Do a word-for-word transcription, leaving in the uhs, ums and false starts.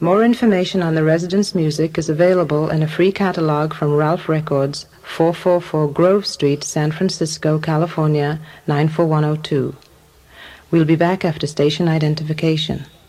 More information on the residents' music is available in a free catalog from Ralph Records, four forty-four Grove Street, San Francisco, California, nine four one oh two. We'll be back after station identification.